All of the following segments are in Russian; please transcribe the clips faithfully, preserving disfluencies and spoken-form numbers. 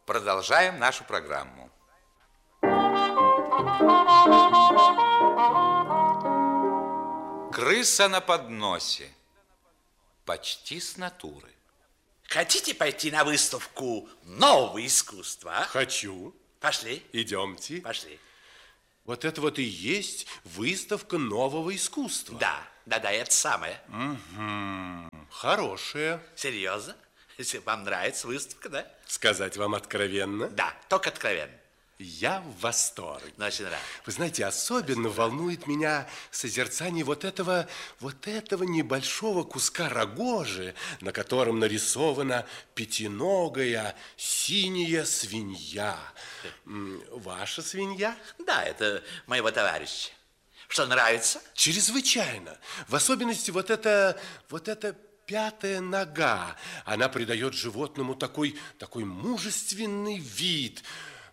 продолжаем нашу программу. Крыса на подносе. Почти с натуры. Хотите пойти на выставку нового искусства? А? Хочу. Пошли. Идемте. Пошли. Вот это вот и есть выставка нового искусства. Да, да, да, это самое. Угу. Хорошая. Серьезно? Если вам нравится выставка, да? Сказать вам откровенно? Да, только откровенно. Я в восторге. Ну, очень рад. Вы знаете, особенно волнует меня созерцание вот этого, вот этого небольшого куска рогожи, на котором нарисована пятиногая синяя свинья. Ваша свинья? Да, это моего товарища. Что, нравится? Чрезвычайно. В особенности вот это, вот это пятая нога. Она придает животному такой, такой мужественный вид.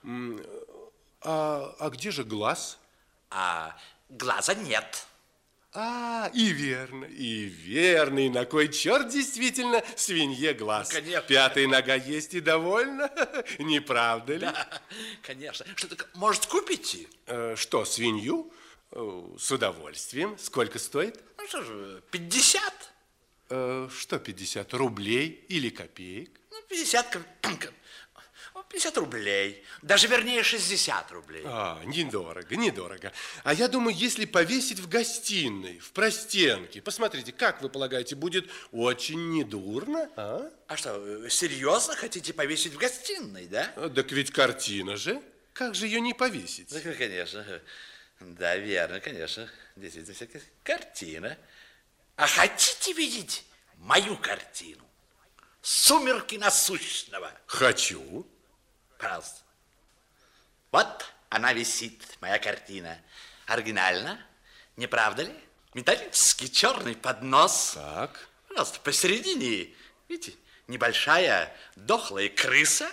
А, а где же глаз? А глаза нет. А, и верно, и верно. И на кой черт действительно свинье глаз? Ну, конечно. Пятая нога есть и довольно, не правда ли? Да, конечно. Что, так, может, купите? Э, что, свинью? Э, с удовольствием. Сколько стоит? Ну, что же, пятьдесят. Э, что, пятьдесят рублей или копеек? Ну, пятьдесят, пятьдесят рублей. Даже, вернее, шестьдесят рублей. А, недорого, недорого. А я думаю, если повесить в гостиной, в простенке, посмотрите, как вы полагаете, будет очень недурно, а? А что, серьезно хотите повесить в гостиной, да? А, так ведь картина же. Как же ее не повесить? Ну, конечно. Да, верно, конечно. Действительно, всякая картина. А хотите видеть мою картину? «Сумерки насущного». Хочу. Пожалуйста. Вот она висит, моя картина. Оригинально, не правда ли? Металлический черный поднос. Так. Пожалуйста, посередине, видите, небольшая дохлая крыса.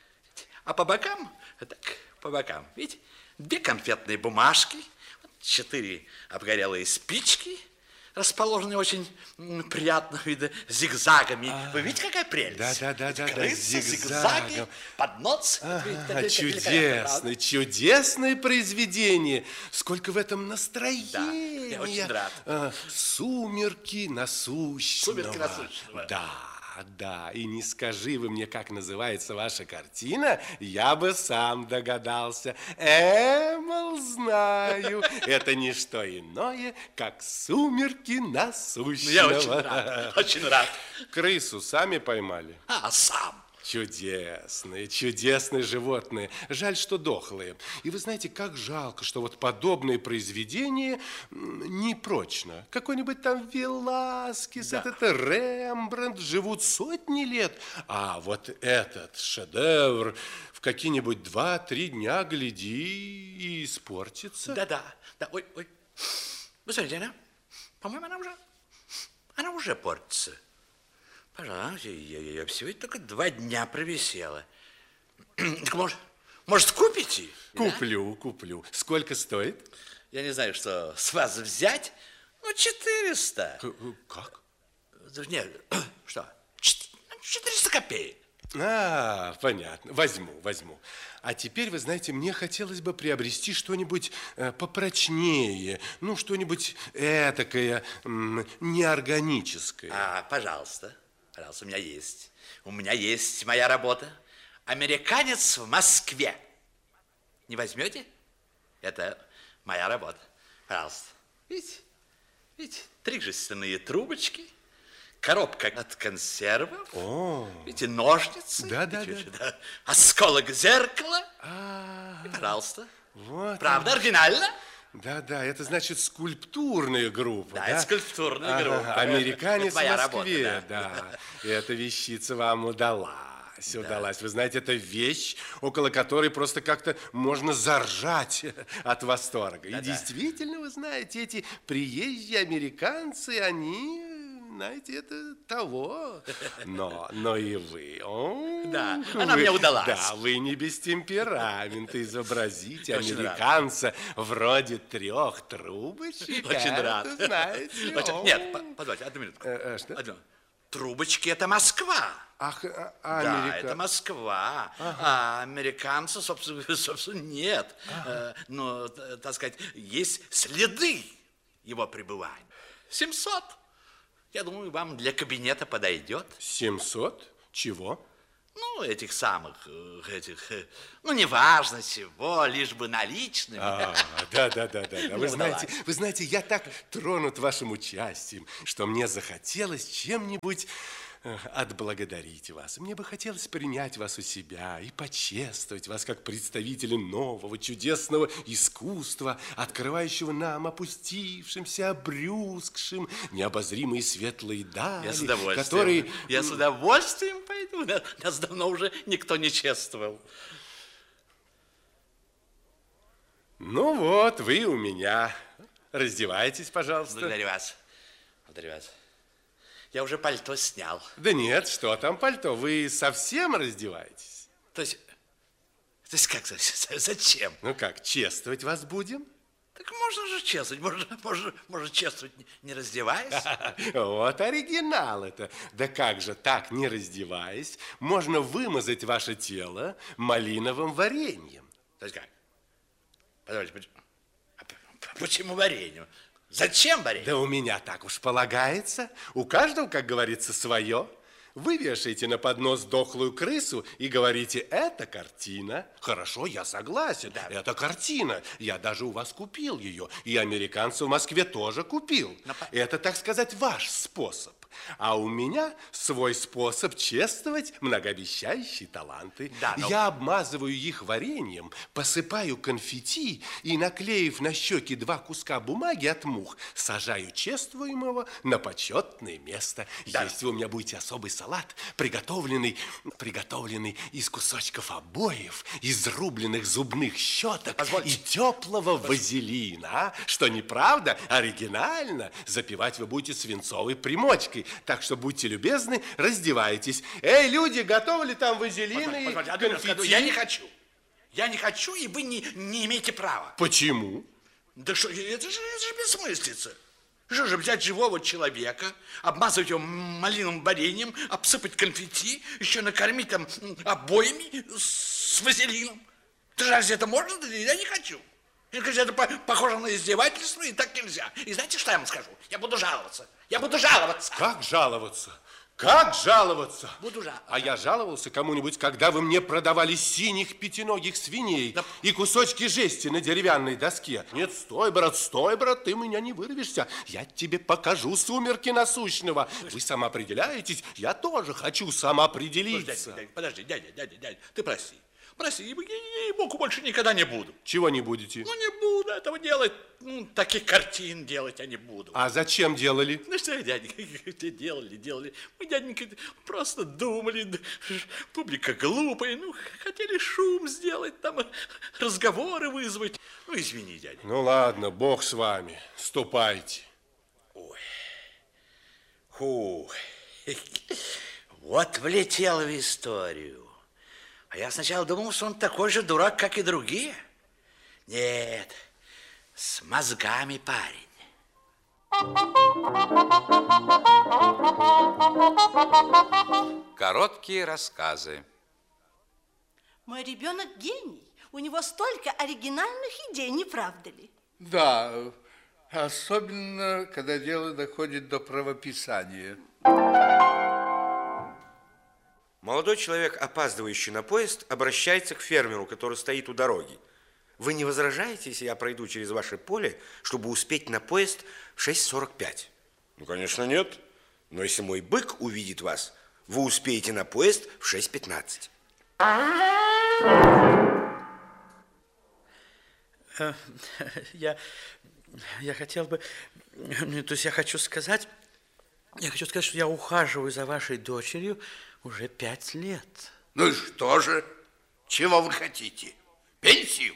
А по бокам, так, по бокам, видите, две конфетные бумажки, четыре обгорелые спички, расположенные очень приятного вида зигзагами. А, вы видите, какая прелесть? Да, да, да, да, крыса, да, зигзаги, поднос. Ага, чудесное, чудесное произведение. Сколько в этом настроения. Да, я очень рад. А, сумерки насущного. Сумерки насущного. Да. Да, и не скажи вы мне, как называется ваша картина, я бы сам догадался. Эмал, знаю, это не что иное, как «Сумерки насущного». Я очень рад, очень рад. Крысу сами поймали? А, сам. Чудесные, чудесные животные. Жаль, что дохлые. И вы знаете, как жалко, что вот подобные произведения не прочно. Какой-нибудь там Веласкес, да. Этот Рембрандт живут сотни лет. А вот этот шедевр в какие-нибудь два-три дня, гляди, и испортится. Да-да, да, ой, ой. Вы смотрите, она, по-моему, она уже, она уже портится. Пожалуйста, я, я, я всего только два дня провисела. Так может, может, купите? Куплю, да? Куплю. Сколько стоит? Я не знаю, что с вас взять. Ну, четыреста. Как? Нет, что? четыреста копеек. А, понятно. Возьму, возьму. А теперь, вы знаете, мне хотелось бы приобрести что-нибудь э, попрочнее. Ну, что-нибудь этакое, м, неорганическое. А, пожалуйста. Пожалуйста, у меня есть. У меня есть моя работа. «Американец в Москве». Не возьмете? Это моя работа. Пожалуйста. Видите? Видите? Три жестяные трубочки, коробка от консервов. О. Видите, ножницы. Да, да, да. да. Осколок зеркала. А-а-а. И, пожалуйста. Вот. Правда, оригинально? Да, да, это значит скульптурная группа. Да, да? это скульптурная ага, группа. Американец в Москве, работа, да. да. Эта вещица вам удалась. Да. Удалась. Вы знаете, это вещь, около которой просто как-то можно заржать от восторга. Да, и да. Действительно, вы знаете, эти приезжие американцы, они, знаете, это того. Но, но и вы. О, да, вы, она мне удалась. Да, вы не без темперамента изобразите американца вроде трех трубочек. Очень рад. Знаете. Очень... Нет, позвольте, одну минутку. А, а, что? Одну. трубочки – это Москва. Ах, а, Да, Америка. это Москва, ага. А американцы, собственно, собственно нет. Ага. Но, так сказать, есть следы его пребывания. семьсот. Я думаю, вам для кабинета подойдет. семьсот? Чего? Ну, этих самых, этих, ну, неважно чего, лишь бы наличными. А, да, да, да, да, да. Вы знаете, вы знаете, я так тронут вашим участием, что мне захотелось чем-нибудь отблагодарить вас. Мне бы хотелось принять вас у себя и почествовать вас как представителя нового чудесного искусства, открывающего нам опустившимся, обрюзгшим необозримые светлые дали, Я с удовольствием. которые... Я с удовольствием пойду. Нас давно уже никто не чествовал. Ну вот, вы у меня. Раздевайтесь, пожалуйста. Благодарю вас. Благодарю вас. Я уже пальто снял. Да нет, что там пальто? Вы совсем раздеваетесь? То есть, то есть как, зачем? Ну как, чествовать вас будем? Так можно же чествовать, можно, можно, можно чествовать, не раздеваясь. Вот оригинал это. Да как же так, не раздеваясь, можно вымазать ваше тело малиновым вареньем? То есть как? Подождите, почему варенье? Зачем варенье? Да у меня так уж полагается. У каждого, как говорится, свое. Вы вешаете на поднос дохлую крысу и говорите, это картина. Хорошо, я согласен, да. Это картина. Я даже у вас купил ее. И американцы в Москве тоже купил. Но... Это, так сказать, ваш способ. А у меня свой способ чествовать многообещающие таланты. Да, но... Я обмазываю их вареньем, посыпаю конфетти и, наклеив на щеки два куска бумаги от мух, сажаю чествуемого на почетное место. Да. Если у меня будете особый салат, приготовленный, приготовленный из кусочков обоев, из рубленых зубных щеток Позвольте. И теплого вазелина. А? Что неправда, оригинально. Запивать вы будете свинцовой примочкой. Так что будьте любезны, раздевайтесь. Эй, люди, готовы ли там вазелины и конфетти? Я не хочу. Я не хочу, и вы не, не имеете права. Почему? Да что, это же, это же бессмыслица. Что же взять живого человека, обмазать его малиновым вареньем, обсыпать конфетти, еще накормить там обоями с вазелином? Да разве это можно? Я не хочу. Я хочу, это похоже на издевательство, и так нельзя. И знаете, что я вам скажу? Я буду жаловаться. Я буду жаловаться. Как жаловаться? Как жаловаться? Буду жаловаться. А я жаловался кому-нибудь, когда вы мне продавали синих пятиногих свиней да. И кусочки жести на деревянной доске. Нет, стой, брат, стой, брат, ты меня не вырвешься. Я тебе покажу сумерки насущного. Вы самоопределяетесь, я тоже хочу самоопределиться. Подожди, подожди, дядя, дядя, дядя, ты прости. Прости, я, ей-богу, больше никогда не буду. Чего не будете? Ну, не буду этого делать. Ну, таких картин делать я не буду. А зачем делали? Ну, что, дяденька, делали, делали. Мы, дяденька, просто думали, публика глупая, ну, хотели шум сделать, там, разговоры вызвать. Ну, извини, дядя. Ну, ладно, Бог с вами, ступайте. Ой, фу, вот влетел в историю. А я сначала думал, что он такой же дурак, как и другие. Нет, с мозгами парень. Короткие рассказы. Мой ребенок гений. У него столько оригинальных идей, не правда ли? Да, особенно, когда дело доходит до правописания. Молодой человек, опаздывающий на поезд, обращается к фермеру, который стоит у дороги. Вы не возражаете, если я пройду через ваше поле, чтобы успеть на поезд в шесть сорок пять? Ну, конечно, нет. Но если мой бык увидит вас, вы успеете на поезд в шесть пятнадцать. Я, я хотел бы... То есть я хочу сказать... Я хочу сказать, что я ухаживаю за вашей дочерью уже пять лет. Ну и что же? Чего вы хотите? Пенсию?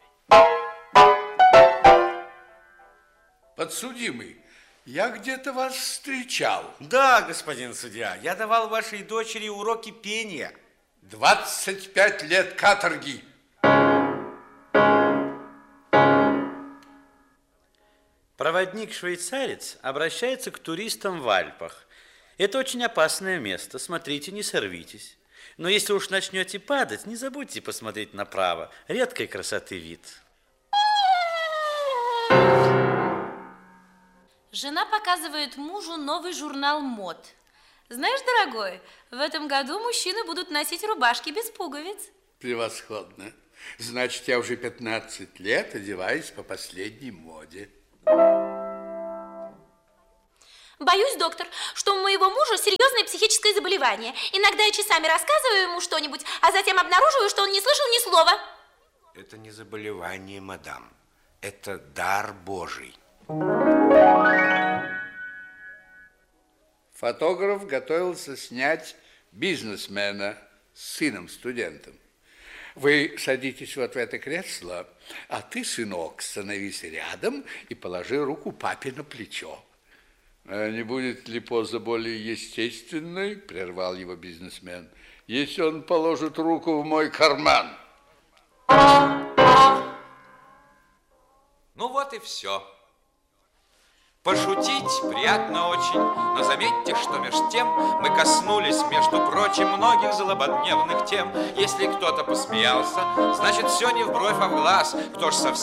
Подсудимый, я где-то вас встречал. Да, господин судья, я давал вашей дочери уроки пения. двадцать пять лет каторги. Проводник-швейцарец обращается к туристам в Альпах Это очень опасное место. Смотрите, не сорвитесь. Но если уж начнете падать, не забудьте посмотреть направо. Редкой красоты вид. Жена показывает мужу новый журнал мод. Знаешь, дорогой, в этом году мужчины будут носить рубашки без пуговиц. Превосходно. Значит, я уже пятнадцать лет одеваюсь по последней моде. Боюсь, доктор, что у моего мужа серьезное психическое заболевание. Иногда я часами рассказываю ему что-нибудь, а затем обнаруживаю, что он не слышал ни слова. Это не заболевание, мадам. Это дар Божий. Фотограф готовился снять бизнесмена с сыном-студентом. Вы садитесь вот в это кресло, а ты, сынок, становись рядом и положи руку папе на плечо. А не будет ли поза более естественной, прервал его бизнесмен, если он положит руку в мой карман? Ну вот и все. Пошутить приятно очень, но заметьте, что меж тем мы коснулись, между прочим, многих злободневных тем. Если кто-то посмеялся, значит, все не в бровь, а в глаз. Кто ж совсем